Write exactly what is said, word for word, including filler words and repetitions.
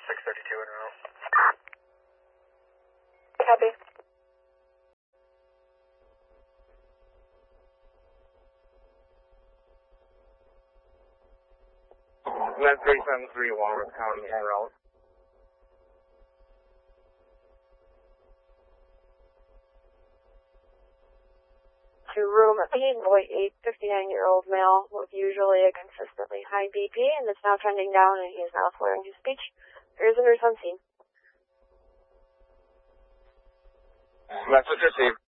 six thirty-two in route. Copy. Med three seven three, Walrus County, en route. To room eight, boy eight, fifty-nine-year-old male with usually a consistently high B P, and it's now trending down, and he is now slurring his speech. There is a nurse on scene. Message received.